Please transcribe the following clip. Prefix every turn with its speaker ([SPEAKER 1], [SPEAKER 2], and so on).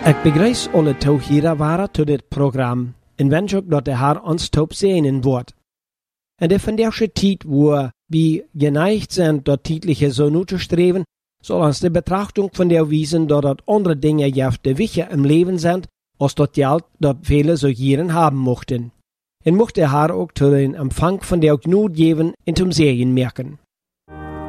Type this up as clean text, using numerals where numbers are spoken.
[SPEAKER 1] Ik begrüße alle toegieren waren tot dit programma en wens ook dat de Herr ons top zegenen wordt. En de van deze tijd, wo we geneigd zijn dat tijdliche zo nu te streven, soll ons de betrachtung van der wijzen dat het andere dingen juist de wichtiger im Leben zijn, als dat geld dat vele zo hierin haben mochten. En mocht de Herr ook tot den Empfang van der Gnut geven en zum Segen merken.